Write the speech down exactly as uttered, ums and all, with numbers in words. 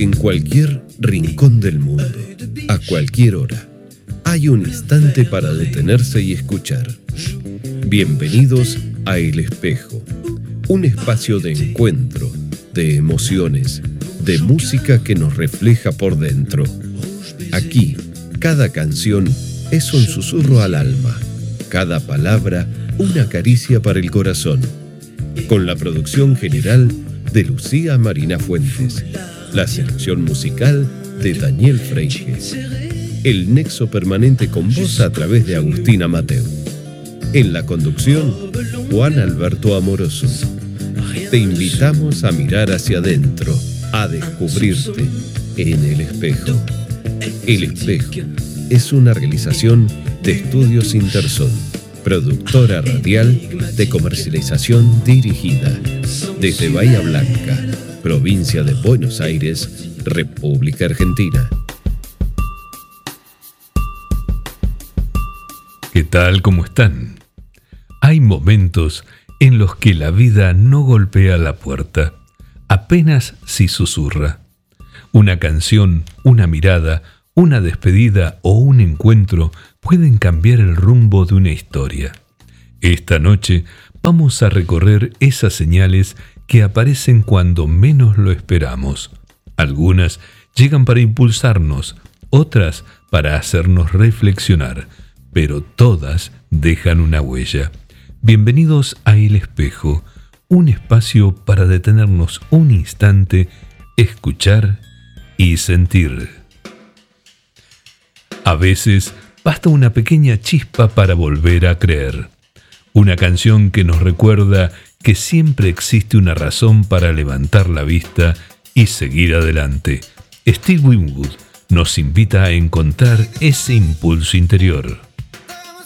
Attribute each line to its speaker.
Speaker 1: En cualquier rincón del mundo, a cualquier hora, hay un instante para detenerse y escuchar. Bienvenidos a El Espejo, un espacio de encuentro, de emociones, de música que nos refleja por dentro. Aquí, cada canción es un susurro al alma, cada palabra una caricia para el corazón. Con la producción general de Lucía Marina Fuentes, la selección musical de Daniel Freire, el nexo permanente con vos a través de Agustina Mateu. En la conducción, Juan Alberto Amoroso. Te invitamos a mirar hacia adentro, a descubrirte en El Espejo. El Espejo es una realización de Estudios Intersón, productora radial de comercialización dirigida desde Bahía Blanca, provincia de Buenos Aires, República Argentina.
Speaker 2: ¿Qué tal? ¿Cómo están? Hay momentos en los que la vida no golpea la puerta, apenas si susurra. Una canción, una mirada, una despedida o un encuentro pueden cambiar el rumbo de una historia. Esta noche vamos a recorrer esas señales que aparecen cuando menos lo esperamos. Algunas llegan para impulsarnos, otras para hacernos reflexionar, pero todas dejan una huella. Bienvenidos a El Espejo, un espacio para detenernos un instante, escuchar y sentir. A veces basta una pequeña chispa para volver a creer. Una canción que nos recuerda que siempre existe una razón para levantar la vista y seguir adelante. Steve Winwood nos invita a encontrar ese impulso interior.